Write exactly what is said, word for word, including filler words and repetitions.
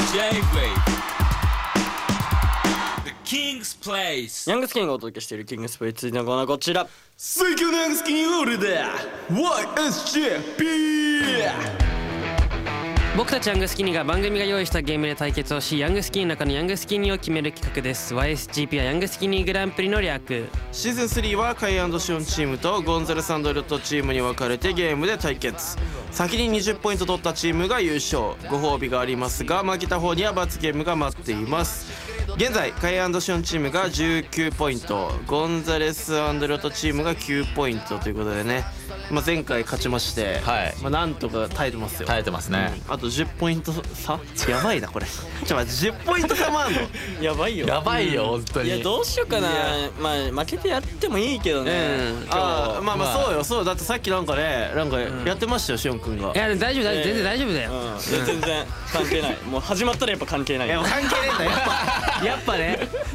King's Place ヤングスキニがお届けしているキングスプレイ、続いてのコーナーこちら。 最強のヤングスキニー俺だ ワイエスジェーピー。 僕たちヤングスキニが番組が用意したゲームで対決をし、ヤングスキニの中のヤングスキニを決める企画です。 ワイエスジーピー はヤングスキニグランプリの略。 シーズンスリーはカイ&シオンチームとゴンザレス&ロットチームに分かれてゲームで対決。先ににじゅっポイント取ったチームが優勝。ご褒美がありますが、負けた方には罰ゲームが待っています。現在カイ&シオンチームがじゅうきゅうポイント、ゴンザレス&ロットチームがきゅうポイントということでね、まあ、前回勝ちまして、 はい、 まあ、なんとか耐えてますよ。 耐えてますね、 うん、あとじゅっポイント差やばいなこれ。ちょっと待って、じゅっポイント差もあんのやばいよやばいよ、うん、本当に。 いやどうしようかな。まあ負けてやってもいいけどね、 うん、あまあまあそうよ、そうだってさっきなんかね、なんかやってましたよ、しおんくんが。 いや大丈夫大丈夫、全然大丈夫だよ、 うん、全然関係ない。もう始まったらやっぱ関係ない。 いや関係ねえんだやっぱやっぱね